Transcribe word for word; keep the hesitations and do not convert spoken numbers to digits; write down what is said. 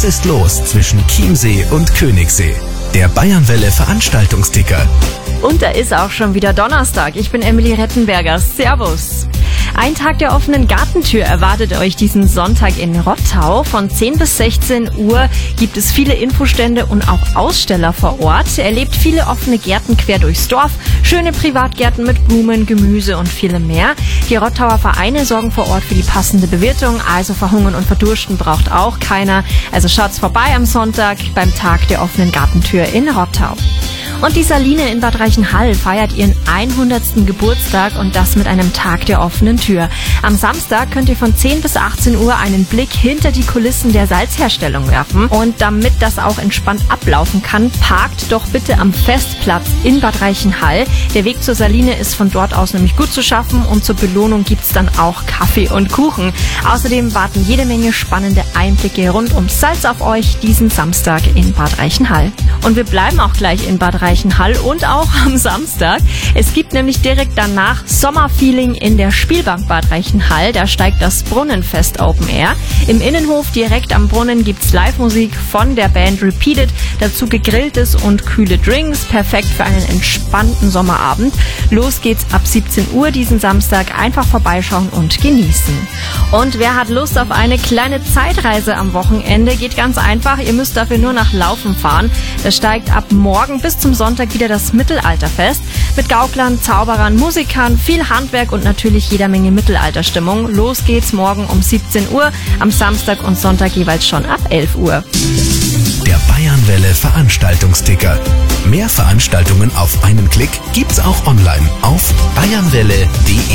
ist los zwischen Chiemsee und Königssee? Der Bayernwelle Veranstaltungsticker. Und da ist auch schon wieder Donnerstag. Ich bin Emily Rettenberger. Servus. Ein Tag der offenen Gartentür erwartet euch diesen Sonntag in Rottau. Von zehn bis sechzehn Uhr gibt es viele Infostände und auch Aussteller vor Ort. Erlebt viele offene Gärten quer durchs Dorf, schöne Privatgärten mit Blumen, Gemüse und vielem mehr. Die Rottauer Vereine sorgen vor Ort für die passende Bewirtung, also verhungern und verdursten braucht auch keiner. Also schaut's vorbei am Sonntag beim Tag der offenen Gartentür in Rottau. Und die Saline in Bad Reichenhall feiert ihren hundertsten Geburtstag und das mit einem Tag der offenen Tür. Am Samstag könnt ihr von zehn bis achtzehn Uhr einen Blick hinter die Kulissen der Salzherstellung werfen. Und damit das auch entspannt ablaufen kann, parkt doch bitte am Festplatz in Bad Reichenhall. Der Weg zur Saline ist von dort aus nämlich gut zu schaffen und zur Belohnung gibt's dann auch Kaffee und Kuchen. Außerdem warten jede Menge spannende Einblicke rund ums Salz auf euch diesen Samstag in Bad Reichenhall. Und wir bleiben auch gleich in Bad Reichenhall und auch am Samstag. Es gibt nämlich direkt danach Sommerfeeling in der Spielbank Bad Reichenhall. Da steigt das Brunnenfest Open Air. Im Innenhof direkt am Brunnen gibt's Live-Musik von der Band Repeated. Dazu gegrilltes und kühle Drinks. Perfekt für einen entspannten Sommerabend. Los geht's ab siebzehn Uhr diesen Samstag. Einfach vorbeischauen und genießen. Und wer hat Lust auf eine kleine Zeitreise am Wochenende? Geht ganz einfach. Ihr müsst dafür nur nach Laufen fahren. Da steigt ab morgen bis zum Sonntag wieder das Mittelalterfest. Mit Gauklern, Zauberern, Musikern, viel Handwerk und natürlich jeder Menge Mittelalterstimmung. Los geht's morgen um siebzehn Uhr, am Samstag und Sonntag jeweils schon ab elf Uhr. Der Bayernwelle Veranstaltungsticker. Mehr Veranstaltungen auf einen Klick gibt's auch online auf bayernwelle punkt de.